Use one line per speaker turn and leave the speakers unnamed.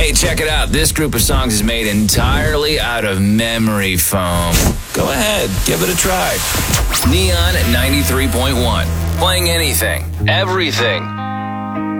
Hey, check it out. This group of songs is made entirely out of memory foam. Go ahead, give it a try. Neon 93.1. Playing anything, everything.